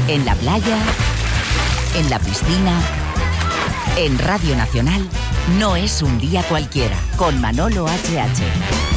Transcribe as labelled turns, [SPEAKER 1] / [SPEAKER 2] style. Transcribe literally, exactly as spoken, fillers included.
[SPEAKER 1] En la playa, en la piscina, en Radio Nacional, no es un día cualquiera, con Manolo H H.